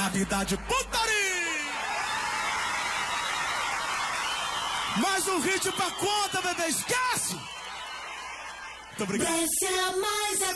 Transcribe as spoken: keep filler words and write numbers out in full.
na vida de putaria. Mais um hit pra conta, bebê, esquece! Muito obrigado. Desce a mais